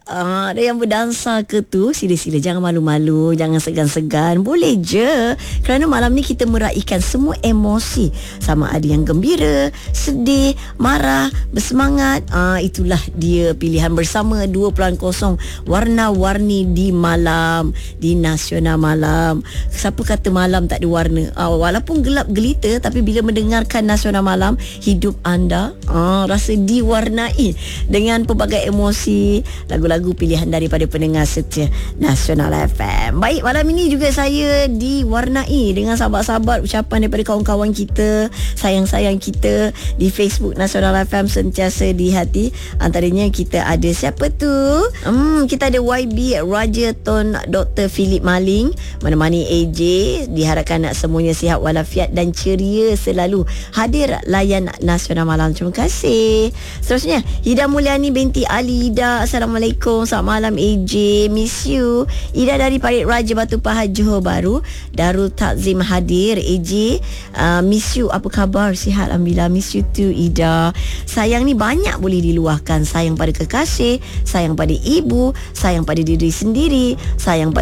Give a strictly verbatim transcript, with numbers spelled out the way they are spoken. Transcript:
Ah, ada yang berdansa ke tu, sila-sila, jangan malu-malu, jangan segan-segan, boleh je. Kerana malam ni kita meraihkan semua emosi, sama ada yang gembira, sedih, marah, bersemangat. Ah, itulah dia pilihan bersama dua kosong warna-warni di malam, di Nasional Malam. Siapa kata malam tak ada warna? Ah, walaupun gelap gelita, tapi bila mendengarkan Nasional Malam, hidup anda ah, rasa diwarnai dengan pelbagai emosi, lagu-lagu pilihan daripada pendengar setia Nasional F M. Baik, malam ini juga saya diwarnai dengan sahabat-sahabat ucapan daripada kawan-kawan kita, sayang-sayang kita di Facebook Nasional F M sentiasa di hati. Antaranya kita ada siapa tu? Hmm, kita ada Y B Raja Tun Doktor Philip Maling menemani A J. Diharapkan nak semuanya sihat walafiat dan ceria selalu hadir layan Nasional Malam. Terima kasih. Seterusnya Ida Mulyani binti Ali. Ida, Assalamualaikum, selamat malam A J, miss you. Ida dari Parit Raja Batu Pahat Johor Bahru. Darul Takzim hadir. A J, uh, miss you, apa khabar? Sihat alhamdulillah. Miss you too Ida. Sayang ni banyak boleh diluahkan. Sayang pada kekasih, sayang pada ibu, sayang pada diri sendiri, sayang pada